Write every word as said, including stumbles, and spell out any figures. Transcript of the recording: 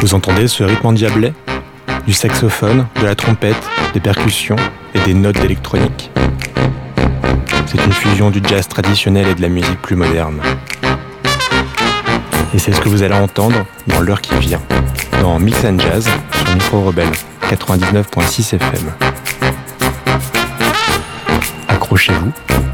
Vous entendez ce rythme endiablé? Du saxophone, de la trompette, des percussions et des notes d'électronique. C'est une fusion du jazz traditionnel et de la musique plus moderne. Et c'est ce que vous allez entendre dans l'heure qui vient, dans Mix and Jazz sur Micro Rebelle quatre-vingt-dix-neuf virgule six F M. Accrochez-vous.